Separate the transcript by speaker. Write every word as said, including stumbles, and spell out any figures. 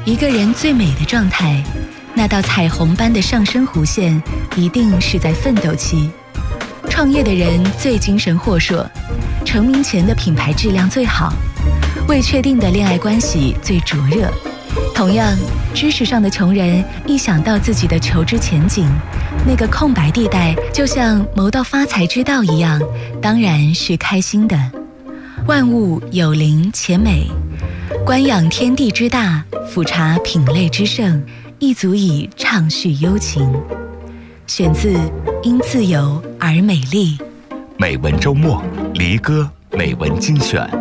Speaker 1: 一个人最美的状态，那道彩虹般的上升弧线，一定是在奋斗期。创业的人最精神豁烁，成名前的品牌质量最好，未确定的恋爱关系最灼热。同样，知识上的穷人一想到自己的求知前景，那个空白地带就像谋到发财之道一样，当然是开心的。万物有灵且美，观仰天地之大，俯察品类之盛，亦足以畅叙幽情。选自《因自由而美丽》。
Speaker 2: 美文周末，离歌美文精选。